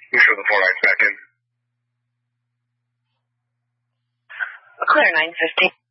You show the 4 lights back in. Clear 950.